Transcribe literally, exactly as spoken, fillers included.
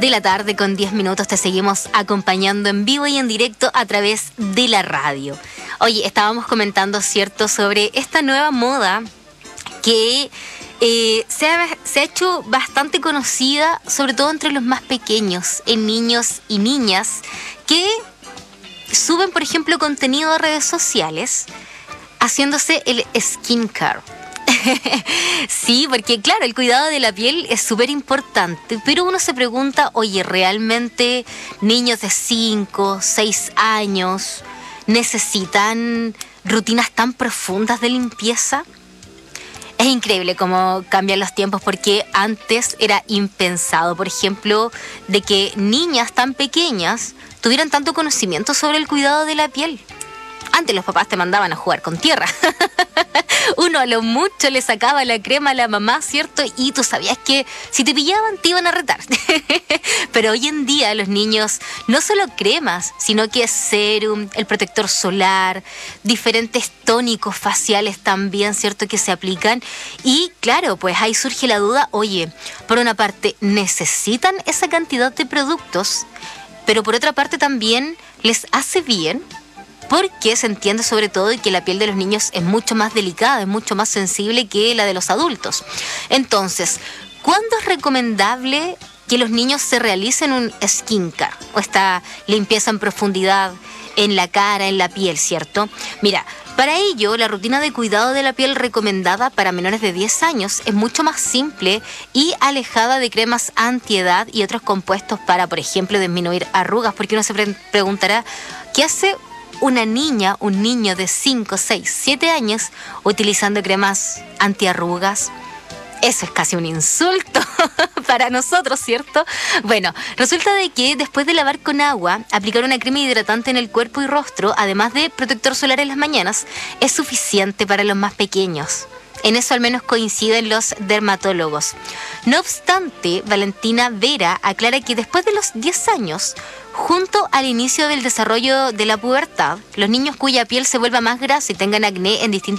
de la tarde con diez minutos te seguimos acompañando en vivo y en directo a través de la radio. Oye, estábamos comentando, ¿cierto?, sobre esta nueva moda que eh, se, ha, se ha hecho bastante conocida, sobre todo entre los más pequeños, en niños y niñas, que suben, por ejemplo, contenido a redes sociales haciéndose el skincare. Sí, porque claro, el cuidado de la piel es súper importante, pero uno se pregunta, oye, ¿realmente niños de cinco, seis años necesitan rutinas tan profundas de limpieza? Es increíble cómo cambian los tiempos, porque antes era impensado, por ejemplo, de que niñas tan pequeñas tuvieran tanto conocimiento sobre el cuidado de la piel. Antes los papás te mandaban a jugar con tierra. Uno a lo mucho le sacaba la crema a la mamá, ¿cierto? Y tú sabías que si te pillaban te iban a retar. Pero hoy en día los niños no solo cremas, sino que serum, el protector solar, diferentes tónicos faciales también, ¿cierto?, que se aplican. Y claro, pues ahí surge la duda, oye, por una parte necesitan esa cantidad de productos, pero por otra parte también les hace bien, porque se entiende sobre todo que la piel de los niños es mucho más delicada, es mucho más sensible que la de los adultos. Entonces, ¿cuándo es recomendable que los niños se realicen un skincare o esta limpieza en profundidad en la cara, en la piel, ¿cierto? Mira, para ello, la rutina de cuidado de la piel recomendada para menores de diez años es mucho más simple y alejada de cremas antiedad y otros compuestos para, por ejemplo, disminuir arrugas, porque uno se pre- preguntará, ¿qué hace una niña, un niño de cinco, seis, siete años utilizando cremas antiarrugas? Eso es casi un insulto para nosotros, ¿cierto? Bueno, resulta de que después de lavar con agua, aplicar una crema hidratante en el cuerpo y rostro, además de protector solar en las mañanas, es suficiente para los más pequeños. En eso al menos coinciden los dermatólogos. No obstante, Valentina Vera aclara que después de los diez años, junto al inicio del desarrollo de la pubertad, los niños cuya piel se vuelva más grasa y tengan acné en distintos